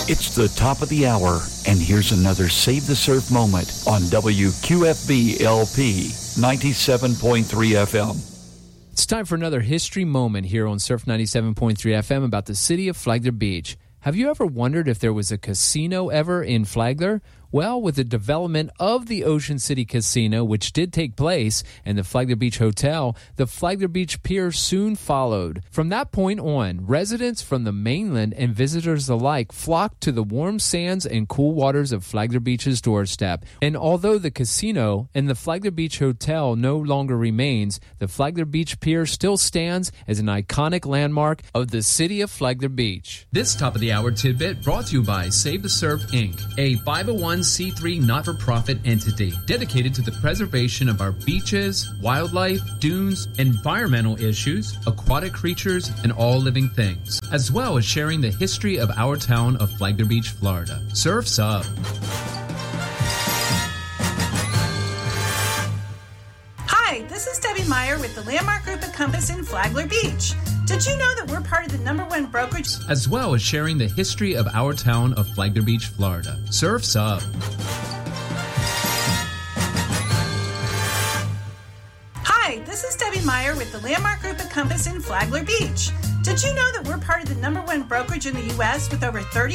It's the top of the hour, and here's another Save the Surf moment on WQFB LP 97.3 FM. It's time for another history moment here on Surf 97.3 FM about the city of Flagler Beach. Have you ever wondered if there was a casino ever in Flagler? Well, with the development of the Ocean City Casino, which did take place, and the Flagler Beach Hotel, the Flagler Beach Pier soon followed. From that point on, residents from the mainland and visitors alike flocked to the warm sands and cool waters of Flagler Beach's doorstep. And although the casino and the Flagler Beach Hotel no longer remains, the Flagler Beach Pier still stands as an iconic landmark of the city of Flagler Beach. This top of the hour tidbit brought to you by Save the Surf, Inc., a 501c3 not-for-profit entity dedicated to the preservation of our beaches, wildlife, dunes, environmental issues, aquatic creatures, and all living things, as well as sharing the history of our town of Flagler Beach, Florida. Surf's up. Hi, this is Debbie Meyer with the Landmark Group at Compass in Flagler Beach. Did you know that we're part of the #1 brokerage? As well as sharing the history of our town of Flagler Beach, Florida. Surf's up. Hi, this is Debbie Meyer with the Landmark Group at Compass in Flagler Beach. Did you know that we're part of the #1 brokerage in the U.S. with over 30